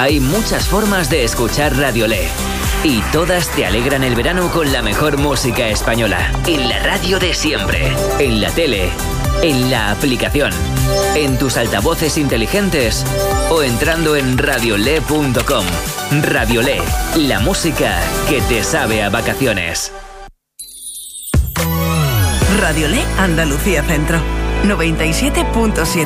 Hay muchas formas de escuchar Radiolé y todas te alegran el verano con la mejor música española. En la radio de siempre, en la tele, en la aplicación, en tus altavoces inteligentes o entrando en radiolé.com. Radiolé, la música que te sabe a vacaciones. Radiolé Andalucía Centro, 97.7.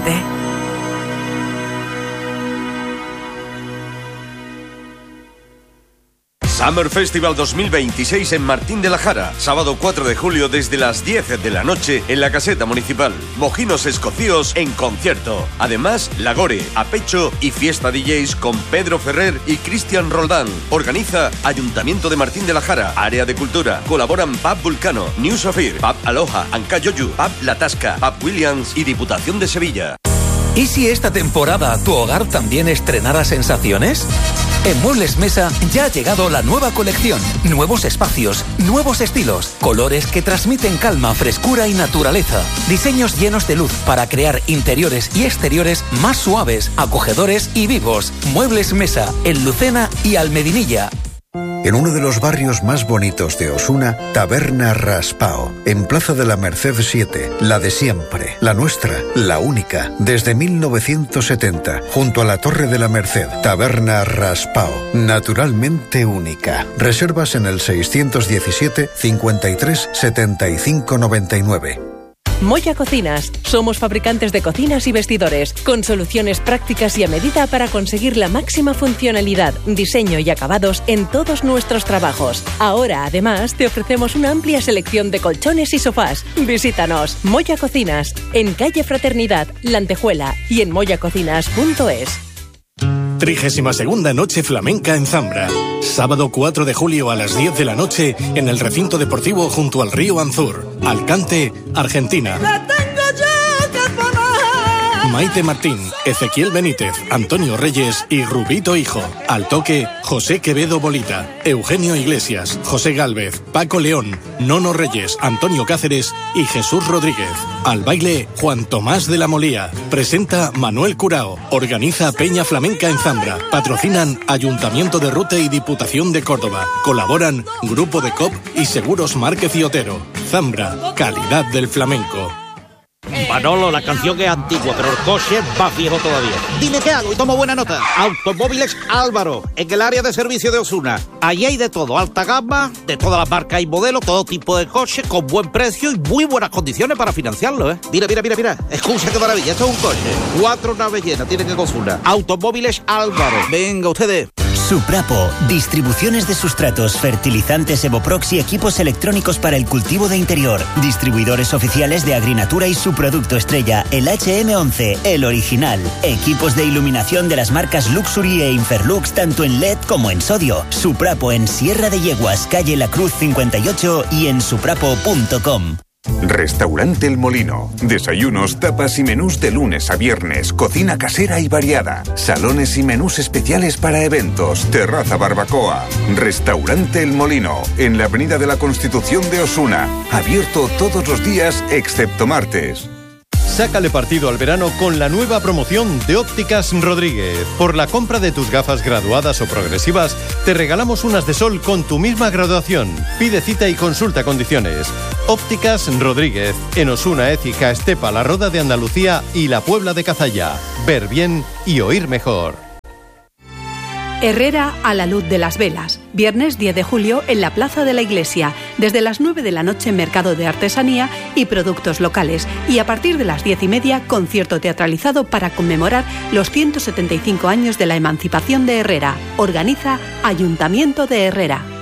Summer Festival 2026 en Martín de la Jara. Sábado 4 de julio desde las 10 de la noche en la Caseta Municipal. Mojinos escocíos en concierto. Además, Lagore, a pecho y fiesta DJs con Pedro Ferrer y Cristian Roldán. Organiza Ayuntamiento de Martín de la Jara. Área de Cultura. Colaboran Pub Vulcano, New Safir, Pub Aloha, Ancayoyu, Pub La Tasca, Pub Williams y Diputación de Sevilla. ¿Y si esta temporada tu hogar también estrenara sensaciones? En Muebles Mesa ya ha llegado la nueva colección. Nuevos espacios, nuevos estilos, colores que transmiten calma, frescura y naturaleza. Diseños llenos de luz para crear interiores y exteriores más suaves, acogedores y vivos. Muebles Mesa, en Lucena y Almedinilla. En uno de los barrios más bonitos de Osuna, Taberna Raspao, en Plaza de la Merced 7, la de siempre, la nuestra, la única, desde 1970, junto a la Torre de la Merced. Taberna Raspao, naturalmente única. Reservas en el 617 53 75 99. Moya Cocinas. Somos fabricantes de cocinas y vestidores, con soluciones prácticas y a medida para conseguir la máxima funcionalidad, diseño y acabados en todos nuestros trabajos. Ahora, además, te ofrecemos una amplia selección de colchones y sofás. Visítanos. Moya Cocinas, en calle Fraternidad, La Antejuela y en moyacocinas.es. 32ª Noche Flamenca en Zambra. Sábado 4 de julio a las 10 de la noche en el recinto deportivo junto al río Anzur. Alcante, Argentina. Maite Martín, Ezequiel Benítez, Antonio Reyes y Rubito Hijo. Al toque, José Quevedo Bolita, Eugenio Iglesias, José Gálvez, Paco León, Nono Reyes, Antonio Cáceres y Jesús Rodríguez. Al baile, Juan Tomás de la Molía. Presenta Manuel Curao. Organiza Peña Flamenca en Zambra. Patrocinan Ayuntamiento de Rute y Diputación de Córdoba. Colaboran Grupo de COP y Seguros Márquez y Otero. Zambra, calidad del flamenco. Manolo, la canción es antigua, pero el coche va viejo todavía. Dime qué hago y tomo buena nota. Automóviles Álvaro, en el área de servicio de Osuna. Allí hay de todo, alta gama, de todas las marcas y modelos, todo tipo de coches, con buen precio y muy buenas condiciones para financiarlo, ¿eh? Mira. Escucha qué maravilla, esto es un coche. 4 naves llenas tienen en Osuna. Automóviles Álvaro. Venga, ustedes. Suprapo, distribuciones de sustratos, fertilizantes Evoprox y equipos electrónicos para el cultivo de interior. Distribuidores oficiales de Agrinatura y su producto estrella, el HM11, el original. Equipos de iluminación de las marcas Luxury e Inferlux, tanto en LED como en sodio. Suprapo en Sierra de Yeguas, calle La Cruz 58 y en suprapo.com. Restaurante El Molino. Desayunos, tapas y menús de lunes a viernes. Cocina casera y variada. Salones y menús especiales para eventos. Terraza barbacoa. Restaurante El Molino. En la Avenida de la Constitución de Osuna. Abierto todos los días excepto martes. Sácale partido al verano con la nueva promoción de Ópticas Rodríguez. Por la compra de tus gafas graduadas o progresivas, te regalamos unas de sol con tu misma graduación. Pide cita y consulta condiciones. Ópticas Rodríguez, en Osuna, Écija, Estepa, La Roda de Andalucía y La Puebla de Cazalla. Ver bien y oír mejor. Herrera a la luz de las velas. Viernes 10 de julio en la Plaza de la Iglesia. Desde las 9 de la noche mercado de artesanía y productos locales. Y a partir de las 10:30 concierto teatralizado para conmemorar los 175 años de la emancipación de Herrera. Organiza Ayuntamiento de Herrera.